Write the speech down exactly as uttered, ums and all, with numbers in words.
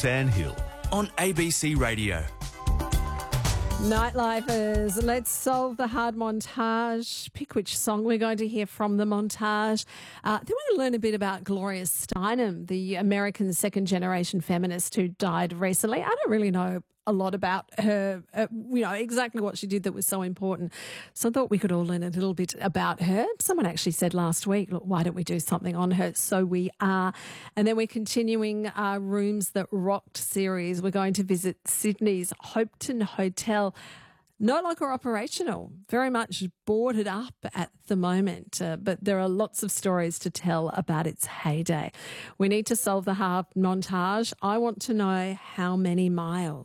Sandhill on A B C Radio. Nightlifers, let's solve the hard montage. Pick which song we're going to hear from the montage. Uh, then we're going to learn a bit about Gloria Steinem, the American second-generation feminist who died recently. I don't really know a lot about her, uh, you know, exactly what she did that was so important. So I thought we could all learn a little bit about her. Someone actually said last week, look, why don't we do something on her? So we are. And then we're continuing our Rooms That Rocked series. We're going to visit Sydney's Hopetoun Hotel. No longer operational, very much boarded up at the moment, uh, but there are lots of stories to tell about its heyday. We need to solve the hard montage. I want to know how many miles.